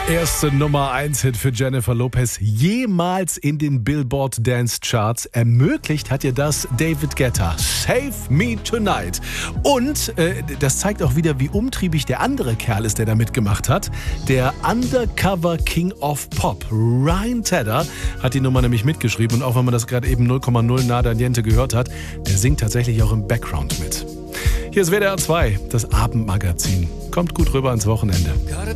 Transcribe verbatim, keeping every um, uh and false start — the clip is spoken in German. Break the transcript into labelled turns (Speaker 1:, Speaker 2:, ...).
Speaker 1: Erste Nummer eins Hit für Jennifer Lopez jemals in den Billboard Dance Charts. Ermöglicht hat ihr das David Guetta. Save Me Tonight. Und äh, das zeigt auch wieder, wie umtriebig der andere Kerl ist, der da mitgemacht hat. Der Undercover King of Pop, Ryan Tedder, hat die Nummer nämlich mitgeschrieben. Und auch wenn man das gerade eben null Komma null Nada Niente gehört hat, der singt tatsächlich auch im Background mit. Hier ist W D R zwei, das Abendmagazin. Kommt gut rüber ins Wochenende.